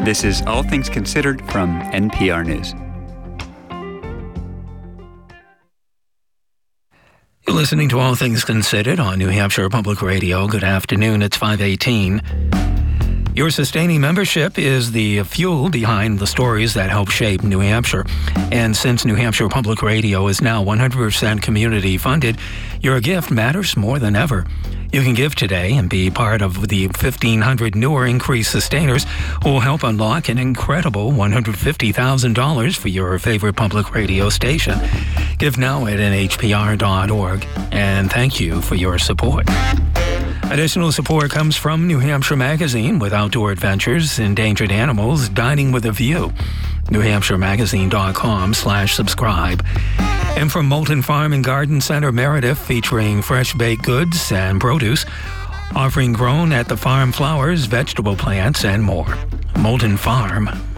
This is All Things Considered from NPR News. You're listening to All Things Considered on New Hampshire Public Radio. Good afternoon. It's 5:18. Your sustaining membership is the fuel behind the stories that help shape New Hampshire. And since New Hampshire Public Radio is now 100% community funded, your gift matters more than ever. You can give today and be part of the 1,500 newer increased sustainers who will help unlock an incredible $150,000 for your favorite public radio station. Give now at nhpr.org, and thank you for your support. Additional support comes from New Hampshire Magazine with outdoor adventures, endangered animals, dining with a view. NewHampshireMagazine.com/subscribe. And from Moulton Farm and Garden Center Meredith, featuring fresh baked goods and produce, offering grown at the farm flowers, vegetable plants, and more. Moulton Farm.